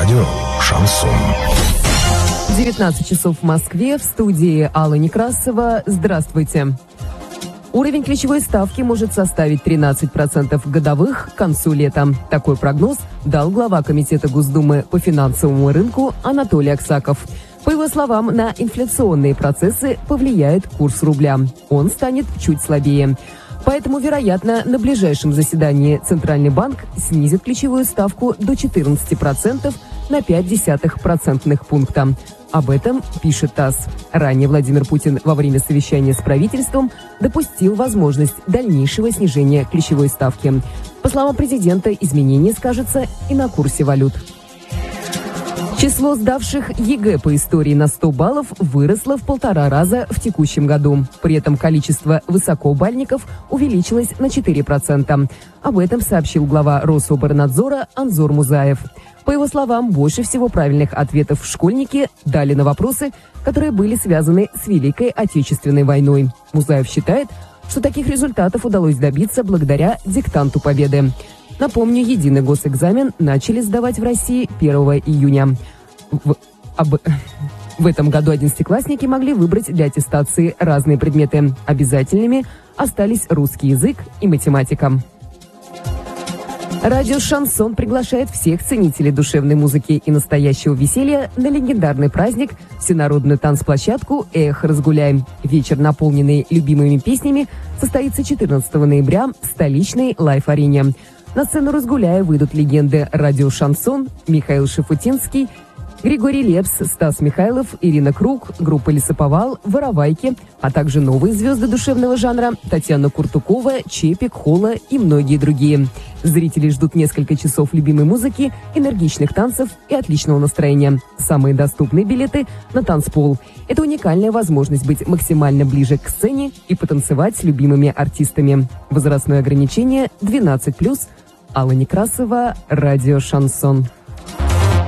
Радио «Шансон». 19 часов в Москве. В студии Алла Некрасова. Здравствуйте. Уровень ключевой ставки может составить 13% годовых к концу лета. Такой прогноз дал глава Комитета Госдумы по финансовому рынку Анатолий Аксаков. По его словам, на инфляционные процессы повлияет курс рубля. Он станет чуть слабее. Поэтому, вероятно, на ближайшем заседании Центральный банк снизит ключевую ставку до 14% на 0,5% пункта. Об этом пишет ТАСС. Ранее Владимир Путин во время совещания с правительством допустил возможность дальнейшего снижения ключевой ставки. По словам президента, изменение скажется и на курсе валют. Число сдавших ЕГЭ по истории на 100 баллов выросло в 1,5 раза в текущем году. При этом количество высокобальников увеличилось на 4%. Об этом сообщил глава Рособорнадзора Анзор Музаев. По его словам, больше всего правильных ответов школьники дали на вопросы, которые были связаны с Великой Отечественной войной. Музаев считает, что таких результатов удалось добиться благодаря диктанту Победы. Напомню, единый госэкзамен начали сдавать в России 1 июня. В этом году одиннадцатиклассники могли выбрать для аттестации разные предметы. Обязательными остались русский язык и математика. Радио «Шансон» приглашает всех ценителей душевной музыки и настоящего веселья на легендарный праздник – всенародную танцплощадку «Эх, разгуляй». Вечер, наполненный любимыми песнями, состоится 14 ноября в столичной лайф-арене. На сцену «Разгуляя» выйдут легенды радио «Шансон», Михаил Шафутинский, Григорий Лепс, Стас Михайлов, Ирина Круг, группа «Лесоповал», «Воровайки», а также новые звезды душевного жанра Татьяна Куртукова, Чепик, Холла и многие другие. Зрители ждут несколько часов любимой музыки, энергичных танцев и отличного настроения. Самые доступные билеты на танцпол. Это уникальная возможность быть максимально ближе к сцене и потанцевать с любимыми артистами. Возрастное ограничение 12+. Алла Некрасова, радио «Шансон».